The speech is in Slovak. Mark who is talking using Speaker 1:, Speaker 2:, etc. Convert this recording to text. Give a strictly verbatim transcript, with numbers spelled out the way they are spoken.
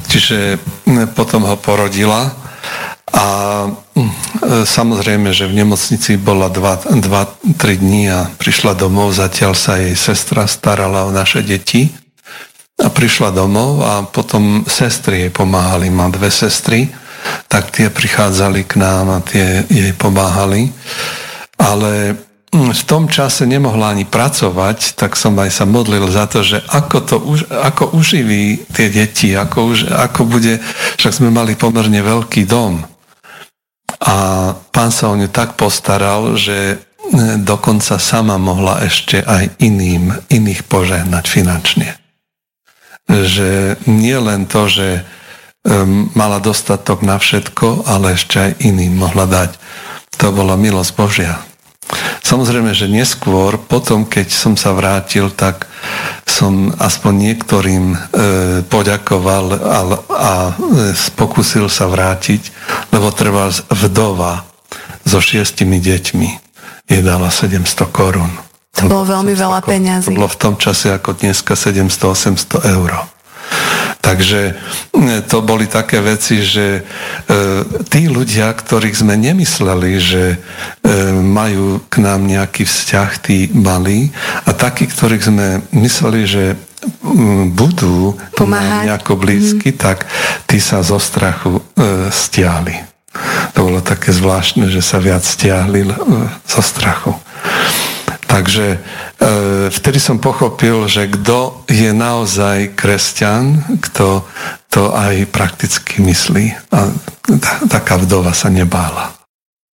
Speaker 1: čiže potom ho porodila a samozrejme, že v nemocnici bola dva tri dní a prišla domov, zatiaľ sa jej sestra starala o naše deti a prišla domov a potom sestry jej pomáhali, má dve sestry, tak tie prichádzali k nám a tie jej pomáhali, ale v tom čase nemohla ani pracovať, tak som aj sa modlil za to, že ako to ako uživí tie deti, ako, už, ako bude, však sme mali pomerne veľký dom. A Pán sa o ňu tak postaral, že dokonca sama mohla ešte aj iným, iných požehnať finančne. Že nie len to, že um, mala dostatok na všetko, ale ešte aj iným mohla dať. To bola milosť Božia. Samozrejme, že neskôr, potom, keď som sa vrátil, tak som aspoň niektorým e, poďakoval a, a pokúsil sa vrátiť, lebo treba vdova so šiestimi deťmi jej dala sedemsto korún.
Speaker 2: To bolo veľmi veľa peňazí.
Speaker 1: To bolo v tom čase ako dneska sedemsto osemsto eur. Takže to boli také veci, že e, tí ľudia, ktorých sme nemysleli, že e, majú k nám nejaký vzťah, tí malí, a takí, ktorých sme mysleli, že m, budú nám nejako blízky, mm. tak tí sa zo strachu e, stiahli. To bolo také zvláštne, že sa viac stiahli e, zo strachu. Takže e, vtedy som pochopil, že kto je naozaj kresťan, kto to aj prakticky myslí. A taká vdova sa nebála.